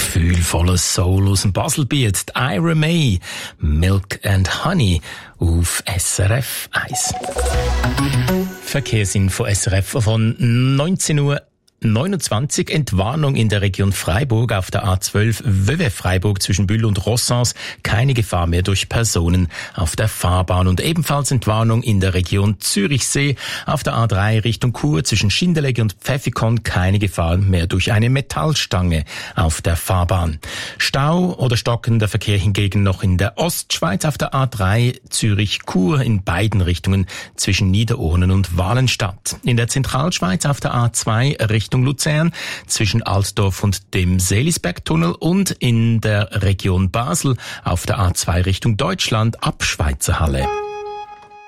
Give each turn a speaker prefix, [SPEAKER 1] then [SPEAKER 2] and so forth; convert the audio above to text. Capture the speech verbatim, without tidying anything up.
[SPEAKER 1] Gefühlvolles Soul aus dem Baselbiet, die Ira May, Milk and Honey auf S R F eins. Verkehrsinfo S R F von neunzehn Uhr neunundzwanzig. Entwarnung in der Region Freiburg auf der A zwölf Vevey-Freiburg zwischen Bühl und Rossens. Keine Gefahr mehr durch Personen auf der Fahrbahn. Und ebenfalls Entwarnung in der Region Zürichsee auf der A drei Richtung Chur zwischen Schindeleck und Pfäffikon. Keine Gefahr mehr durch eine Metallstange auf der Fahrbahn. Stau oder stockender Verkehr hingegen noch in der Ostschweiz auf der A drei Zürich-Chur in beiden Richtungen zwischen Niederurnen und Walenstadt. In der Zentralschweiz auf der A zwei Richtung Luzern zwischen Altdorf und dem Seelisbergtunnel und in der Region Basel auf der A zwei Richtung Deutschland ab Schweizerhalle.